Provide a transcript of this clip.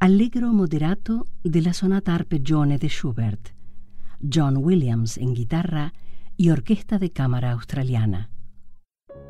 Allegro moderato della sonata arpeggione de Schubert, John Williams en guitarra y orquesta de cámara australiana.